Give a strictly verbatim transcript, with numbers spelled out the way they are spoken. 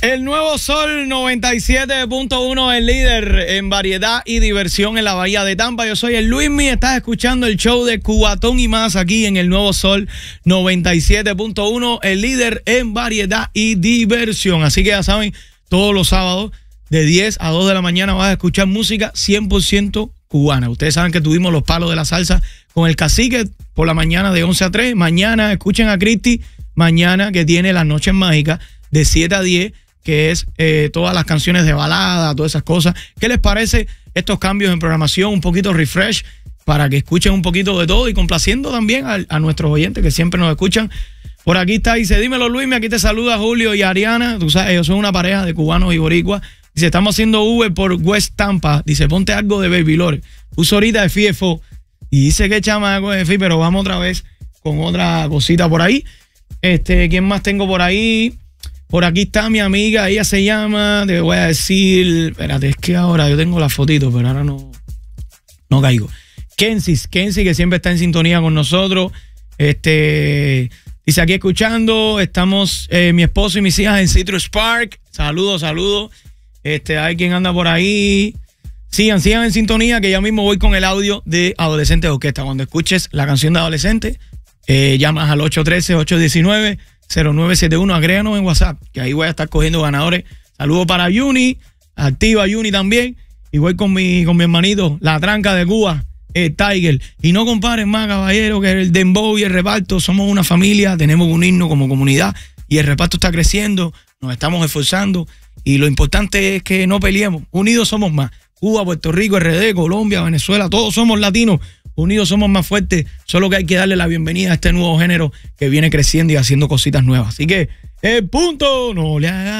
El nuevo Sol noventa y siete punto uno, el líder en variedad y diversión en la Bahía de Tampa. Yo soy el Luismi, estás escuchando el show de Cubatón y más aquí en el nuevo Sol noventa y siete punto uno, el líder en variedad y diversión. Así que ya saben, todos los sábados de diez a dos de la mañana vas a escuchar música cien por ciento cubana. Ustedes saben que tuvimos los palos de la salsa con el Cacique por la mañana de once a tres. Mañana escuchen a Cristi, mañana que tiene las noches mágicas de siete a diez, que es eh, todas las canciones de balada, todas esas cosas. ¿Qué les parece estos cambios en programación? Un poquito refresh para que escuchen un poquito de todo y complaciendo también a, a nuestros oyentes que siempre nos escuchan. Por aquí está, dice, dímelo Luis, aquí te saluda Julio y Ariana. Tú sabes, ellos son una pareja de cubanos y boricuas. Dice, estamos haciendo Uber por West Tampa. Dice, ponte algo de Baby Lore. Puso ahorita de F F O. Y dice que chamaco de F I, pero vamos otra vez con otra cosita por ahí. Este, ¿quién más tengo por ahí? Por aquí está mi amiga, ella se llama, te voy a decir, espérate, es que ahora yo tengo la fotito, pero ahora no, no caigo. Kenzie, Kenzie, que siempre está en sintonía con nosotros. Este, dice aquí escuchando, estamos eh, mi esposo y mis hijas en Citrus Park. Saludos, saludos. Este, hay quien anda por ahí. Sigan, sigan en sintonía, que ya mismo voy con el audio de Adolescente de Orquesta. Cuando escuches la canción de Adolescente, eh, llamas al ocho uno tres, ocho uno nueve, cero nueve siete uno, agréganos en WhatsApp, que ahí voy a estar cogiendo ganadores. Saludos para Juni, activa Juni también, y voy con mi, con mi hermanito, la tranca de Cuba, el Tiger. Y no comparen más, caballero, que el dembow y el reparto, somos una familia, tenemos que unirnos como comunidad, y el reparto está creciendo, nos estamos esforzando, y lo importante es que no peleemos, unidos somos más. Cuba, Puerto Rico, R D, Colombia, Venezuela, todos somos latinos. Unidos somos más fuertes, solo que hay que darle la bienvenida a este nuevo género que viene creciendo y haciendo cositas nuevas. Así que, el punto, no le haga